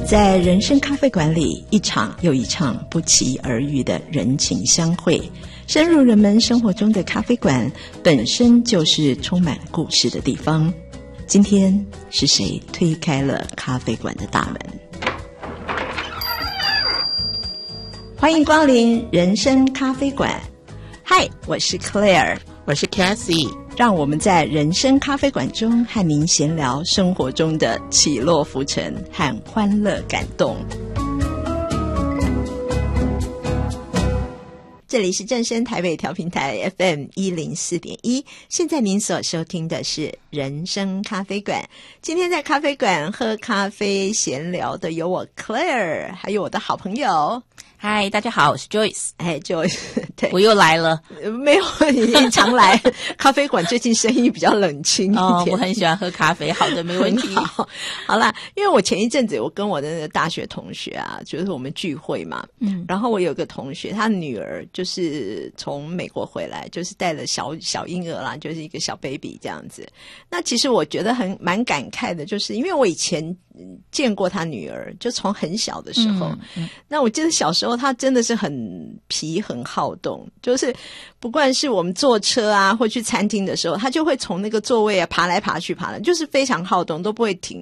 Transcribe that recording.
在人生咖啡馆里，一场又一场不期而遇的人情相会，深入人们生活中的咖啡馆本身就是充满故事的地方。今天是谁推开了咖啡馆的大门？欢迎光临人生咖啡馆。嗨，我是 Claire， 我是 Cassie， 让我们在人生咖啡馆中和您闲聊生活中的起落浮沉和欢乐感动。这里是正声台北调频台 FM104.1， 现在您所收听的是人生咖啡馆。今天在咖啡馆喝咖啡闲聊的有我 Claire， 还有我的好朋友。 嗨，大家好，我是 Joyce。 Joyce， 对， 我又来了。 没有，你常来。咖啡馆最近生意比较冷清一点。 我很喜欢喝咖啡。好的，没问题。 好啦，因为我前一阵子我跟我的那个大学同学啊，就是我们聚会嘛，然后我有个同学，他女儿就是从美国回来，就是带了小婴儿啦，就是一个小 baby 这样子。那其实我觉得蛮感慨的，就是因为我以前见过他女儿，就从很小的时候，那我记得小时候他真的是很皮很好动，就是不管是我们坐车啊或去餐厅的时候，他就会从那个座位啊爬来爬去就是非常好动，都不会停。